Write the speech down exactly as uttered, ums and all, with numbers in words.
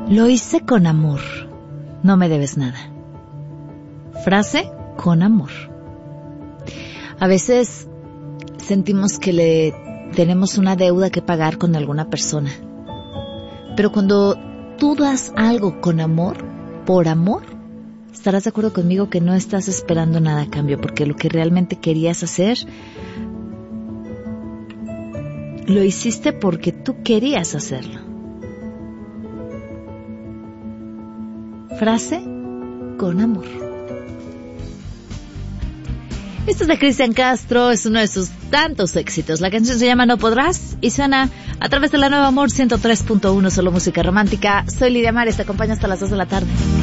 Lo hice con amor. No me debes nada. Frase con amor. A veces sentimos que le tenemos una deuda que pagar con alguna persona. Pero cuando tú das algo con amor, por amor, estarás de acuerdo conmigo que no estás esperando nada a cambio, porque lo que realmente querías hacer, lo hiciste porque tú querías hacerlo. Frase con amor. Esto es de Cristian Castro, es uno de sus tantos éxitos. La canción se llama No Podrás y suena a través de la Nueva Amor ciento tres punto uno, solo música romántica. Soy Lidia Mares, te acompaño hasta las dos de la tarde.